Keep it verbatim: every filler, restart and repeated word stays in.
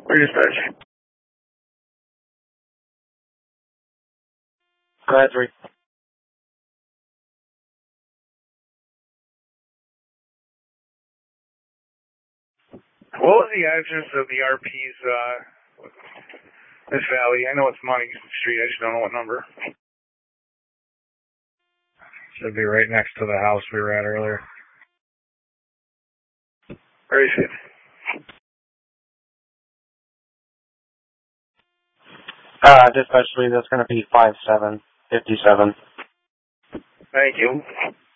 Where dispatch? Go ahead, three. What was the address of the R P's, uh, Miss Valley? I know it's Monty Street, I just don't know what number. Should be right next to the house we were at earlier. Very good. Uh, dispatch, that's going to be five seven five seven. Thank you.